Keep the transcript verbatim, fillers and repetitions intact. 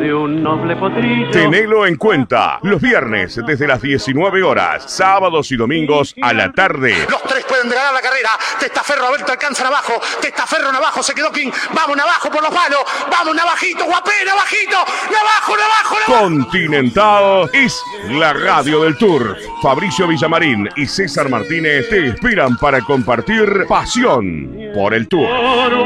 de un noble potrillo. Tenelo en cuenta. Los viernes desde las diecinueve horas, sábados y domingos a la tarde. Los tres pueden ganar la carrera. Testaferro, Alberto alcanzan abajo. Testaferro, Navajo, se quedó King. Vamos, Navajo por los palos. Vamos, Navajito, Guapé, Navajito. Navajo, Navajo, Navajo. Continental es la radio del Tour. Fabricio Villamarín y César Martínez te esperan para compartir pasión por el Tour.